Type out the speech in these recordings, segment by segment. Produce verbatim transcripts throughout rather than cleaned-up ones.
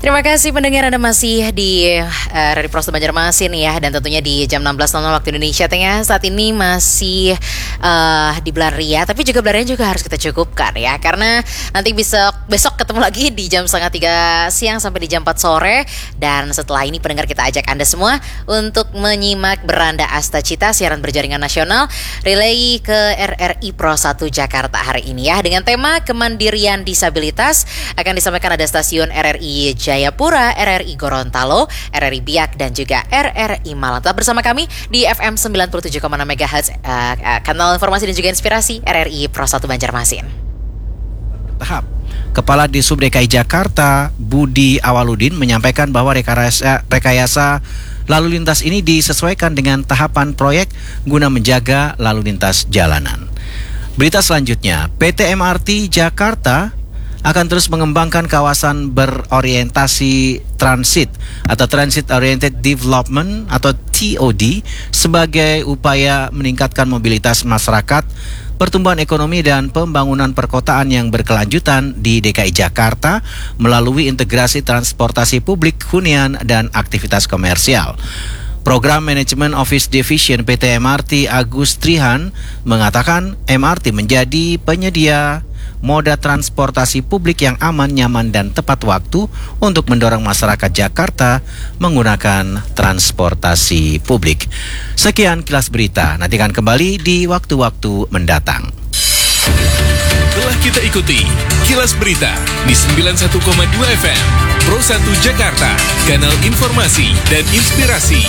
Terima kasih pendengar, Anda masih di uh, Radio Prosto Banjarmasin ya. Dan tentunya di jam enam belas waktu Indonesia Tengah. Saat ini masih uh, di bulan Ria, tapi juga bulan Ria juga harus kita cukupkan ya. Karena nanti besok, besok ketemu lagi di jam setengah tiga siang sampai di jam empat sore. Dan setelah ini pendengar, kita ajak Anda semua untuk menyimak Beranda Astacita, siaran berjaringan nasional relay ke R R I Pro satu Jakarta hari ini ya. Dengan tema kemandirian disabilitas akan disampaikan ada stasiun R R I Jayapura, R R I Gorontalo, R R I Biak, dan juga R R I Malang. Tetap bersama kami di F M sembilan puluh tujuh koma enam megahertz, uh, uh, kanal informasi dan juga inspirasi R R I Pro satu Banjarmasin. Tahap Kepala Disub D K I Jakarta Budi Awaludin menyampaikan bahwa rekayasa, rekayasa lalu lintas ini disesuaikan dengan tahapan proyek guna menjaga lalu lintas jalanan. Berita selanjutnya, P T M R T Jakarta akan terus mengembangkan kawasan berorientasi transit atau Transit Oriented Development atau T O D sebagai upaya meningkatkan mobilitas masyarakat, pertumbuhan ekonomi dan pembangunan perkotaan yang berkelanjutan di D K I Jakarta melalui integrasi transportasi publik, hunian, dan aktivitas komersial. Program Management Office Division P T M R T Agus Trihan mengatakan M R T menjadi penyedia moda transportasi publik yang aman, nyaman, dan tepat waktu untuk mendorong masyarakat Jakarta menggunakan transportasi publik. Sekian kilas berita, nantikan kembali di waktu-waktu mendatang. Telah kita ikuti kilas berita di sembilan puluh satu koma dua F M Pro satu Jakarta, kanal informasi dan inspirasi.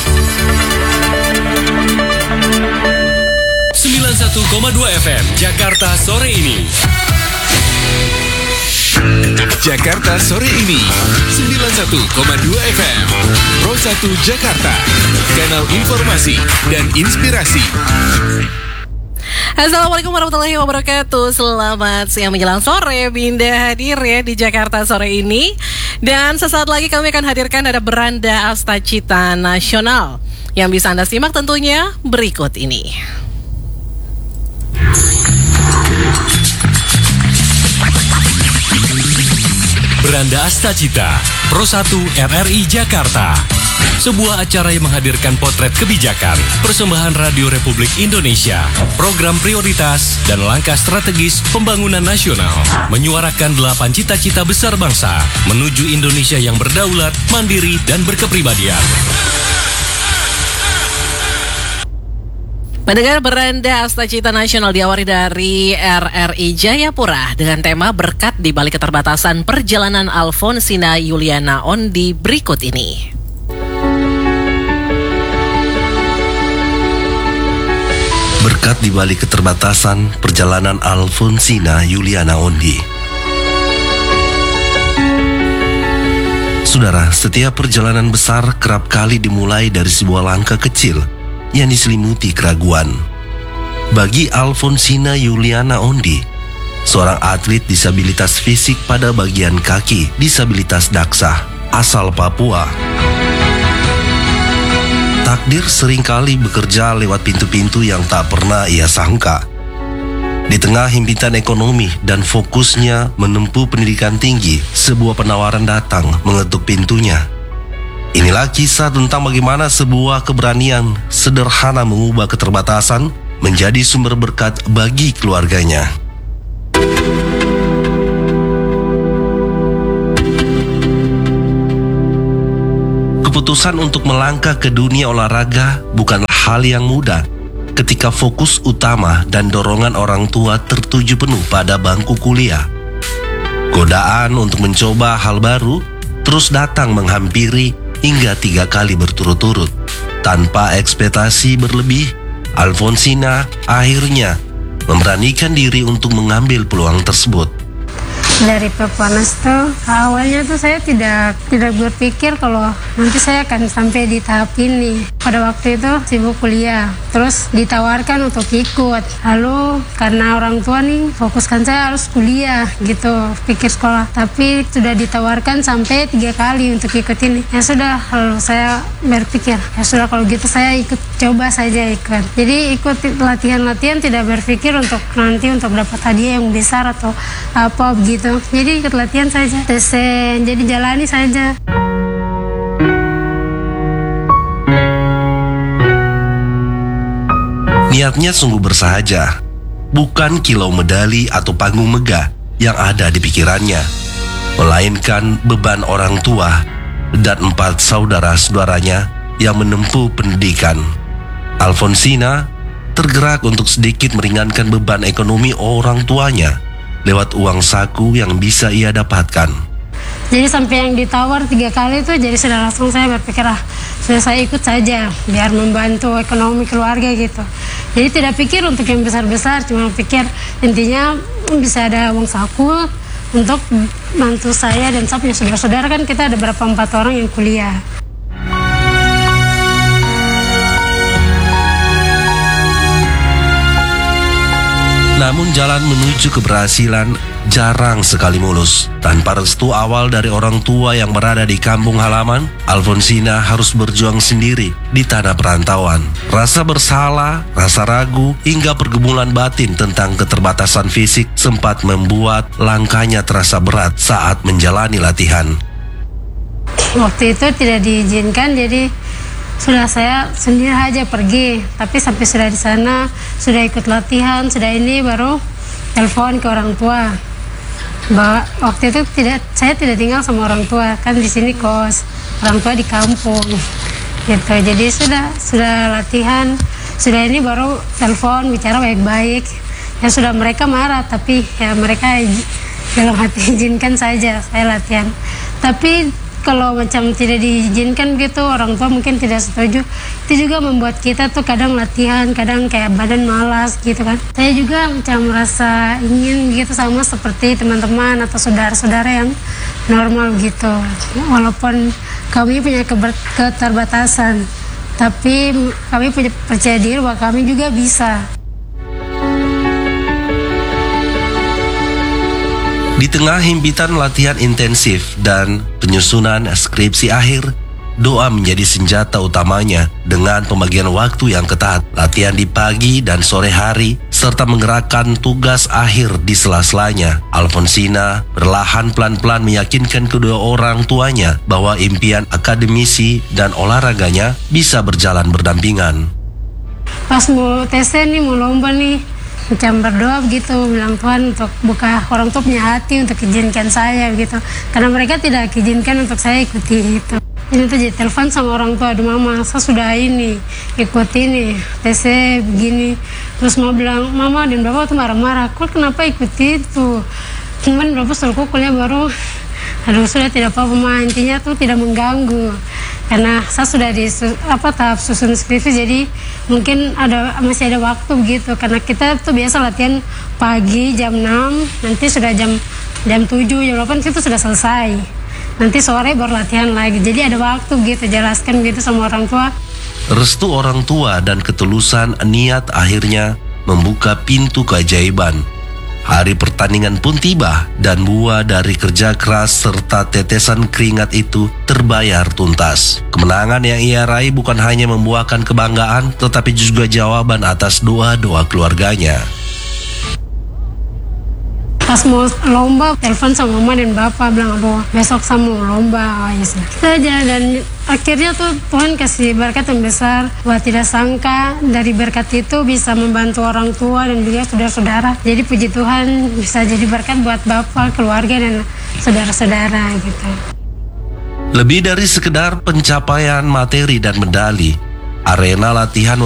sembilan puluh satu koma dua F M Jakarta sore ini. Jakarta sore ini sembilan puluh satu koma dua F M Pro satu Jakarta, kanal informasi dan inspirasi. Assalamualaikum warahmatullahi wabarakatuh. Selamat siang menjelang sore, Binda hadir ya di Jakarta sore ini. Dan sesaat lagi kami akan hadirkan ada Beranda Astacita Nasional yang bisa Anda simak tentunya berikut ini. Beranda Astacita, Pro satu R R I Jakarta. Sebuah acara yang menghadirkan potret kebijakan, persembahan Radio Republik Indonesia, program prioritas, dan langkah strategis pembangunan nasional. Menyuarakan delapan cita-cita besar bangsa, menuju Indonesia yang berdaulat, mandiri, dan berkepribadian. Mendengar Beranda Astacita Nasional diawali dari R R I Jayapura dengan tema berkat di balik keterbatasan perjalanan Alfonsina Yuliana Ondi berikut ini. Berkat di balik keterbatasan perjalanan Alfonsina Yuliana Ondi. Saudara, setiap perjalanan besar kerap kali dimulai dari sebuah langkah kecil yang diselimuti keraguan. Bagi Alfonsina Yuliana Ondi, seorang atlet disabilitas fisik pada bagian kaki, disabilitas daksa, asal Papua, takdir seringkali bekerja lewat pintu-pintu yang tak pernah ia sangka. Di tengah himpitan ekonomi dan fokusnya menempuh pendidikan tinggi, sebuah penawaran datang mengetuk pintunya. Inilah kisah tentang bagaimana sebuah keberanian sederhana mengubah keterbatasan menjadi sumber berkat bagi keluarganya. Keputusan untuk melangkah ke dunia olahraga bukanlah hal yang mudah ketika fokus utama dan dorongan orang tua tertuju penuh pada bangku kuliah. Godaan untuk mencoba hal baru terus datang menghampiri hingga tiga kali berturut-turut. Tanpa ekspektasi berlebih, Alfonsina akhirnya memberanikan diri untuk mengambil peluang tersebut. Dari Pepanas tuh awalnya tuh saya tidak tidak berpikir kalau nanti saya akan sampai di tahap ini. Pada waktu itu sibuk kuliah, terus ditawarkan untuk ikut. Lalu karena orang tua nih fokuskan saya harus kuliah gitu, pikir sekolah. Tapi sudah ditawarkan sampai tiga kali untuk ikut ini. Ya sudah, lalu saya berpikir ya sudah kalau gitu saya ikut, coba saja ikut. Jadi ikut latihan-latihan tidak berpikir untuk nanti untuk dapat hadiah yang besar atau apa begitu. gitu. Jadi ikut latihan saja, tes, jadi jalani saja. Niatnya sungguh bersahaja, bukan kilau medali atau panggung megah yang ada di pikirannya, melainkan beban orang tua dan empat saudara-saudaranya yang menempuh pendidikan. Alfonsina tergerak untuk sedikit meringankan beban ekonomi orang tuanya lewat uang saku yang bisa ia dapatkan. Jadi sampai yang ditawar tiga kali itu, jadi sudah langsung saya berpikir, ah sudah saya ikut saja biar membantu ekonomi keluarga gitu. Jadi tidak pikir untuk yang besar-besar, cuma pikir intinya bisa ada uang saku untuk bantu saya dan saya punya saudara-saudara, kan kita ada berapa empat orang yang kuliah. Namun jalan menuju keberhasilan jarang sekali mulus. Tanpa restu awal dari orang tua yang berada di kampung halaman, Alfonsina harus berjuang sendiri di tanah perantauan. Rasa bersalah, rasa ragu, hingga pergumulan batin tentang keterbatasan fisik sempat membuat langkahnya terasa berat saat menjalani latihan. Waktu itu tidak diizinkan, jadi sudah saya sendiri aja pergi, tapi sampai sudah di sana, sudah ikut latihan, sudah ini baru telepon ke orang tua. Bahwa waktu itu tidak, saya tidak tinggal sama orang tua, kan di sini kos, orang tua di kampung, gitu. Jadi sudah sudah latihan, sudah ini baru telepon bicara baik-baik. Ya sudah mereka marah, tapi ya mereka dalam hati izinkan saja saya latihan. Tapi kalau macam tidak diizinkan gitu, orang tua mungkin tidak setuju. Itu juga membuat kita tuh kadang latihan, kadang kayak badan malas gitu kan. Saya juga macam merasa ingin gitu sama seperti teman-teman atau saudara-saudara yang normal gitu. Walaupun kami punya keterbatasan, tapi kami punya percaya diri bahwa kami juga bisa. Di tengah himpitan latihan intensif dan penyusunan skripsi akhir, doa menjadi senjata utamanya dengan pembagian waktu yang ketat, latihan di pagi dan sore hari, serta menggerakkan tugas akhir di sela-selanya. Alfonsina perlahan pelan-pelan meyakinkan kedua orang tuanya bahwa impian akademisi dan olahraganya bisa berjalan berdampingan. Pas mau tes nih, mau lomba nih, macam berdoa begitu, bilang Tuhan untuk buka orang tua punya hati untuk izinkan saya begitu, karena mereka tidak izinkan untuk saya ikuti itu. Ini tuh jadi telepon sama orang tua, aduh mama saya sudah ini ikut ini tes begini, terus mau bilang mama dan bapak tuh marah-marah, kok kenapa ikuti itu, cuman bapak suruh kuliah baru, aduh sudah tidak apa-apa ma, intinya tuh tidak mengganggu. Karena saya sudah di apa tahap susun skripsi, jadi mungkin ada masih ada waktu begitu, karena kita tuh biasa latihan pagi jam enam, nanti sudah jam jam tujuh, jam delapan itu sudah selesai, nanti sore baru latihan lagi, jadi ada waktu gitu, jelaskan gitu sama orang tua. Restu orang tua dan ketulusan niat akhirnya membuka pintu keajaiban. Hari pertandingan pun tiba dan buah dari kerja keras serta tetesan keringat itu terbayar tuntas. Kemenangan yang ia raih bukan hanya membuahkan kebanggaan, tetapi juga jawaban atas doa-doa keluarganya. Pas mau lomba, telepon sama mama dan bapak, bilang aduh besok saya mau lomba, oh, ya sudah. Saja, dan akhirnya tuh Tuhan kasih berkat yang besar. Wah tidak sangka dari berkat itu bisa membantu orang tua dan juga saudara-saudara. Jadi puji Tuhan bisa jadi berkat buat bapak, keluarga dan saudara-saudara gitu. Lebih dari sekedar pencapaian materi dan medali, arena latihan